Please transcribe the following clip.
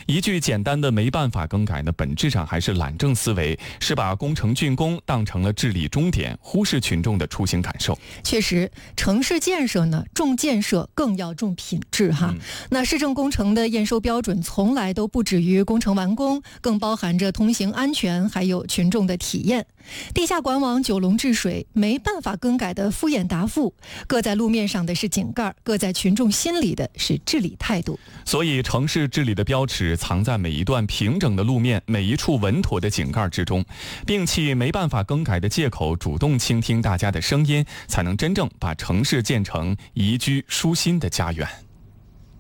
一句简单的没办法更改呢，本质上还是懒政思维，是把工程竣工当成了治理终点，忽视群众的出行感受。 确实，城市建设呢，重建设更要重品质哈。那市政工程的验收标准从来都不止于工程完工，更包含着通行安全，还有群众的体验。地下管网九龙治水，没办法更改的敷衍答复，搁在路面上的是井盖，搁在群众心里的是治理态度。 所以城市治理的标尺藏在每一段平整的路面，每一处稳妥的井盖之中。摒弃没办法更改的借口，主动倾听大家的声音，才能真正把城市建成宜居舒心的家园。